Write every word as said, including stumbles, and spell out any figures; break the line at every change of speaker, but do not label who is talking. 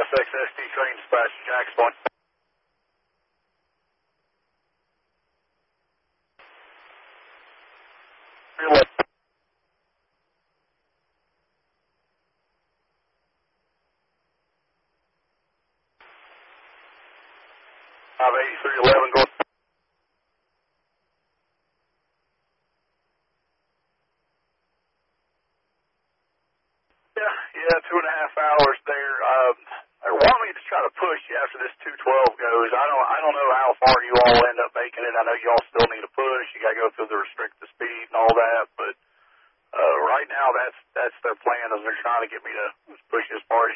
S X S T train dispatch, Jack's Point. five eighty-three eleven going. Yeah, yeah, two and a half hours there. Um, they want me to try to push you after this two twelve goes. I don't, I don't know how far you all end up making it. I know you all still need to push. You got to go through the restricted speed and all that. But uh, right now, that's that's their plan. Is they're trying to get me to push you as far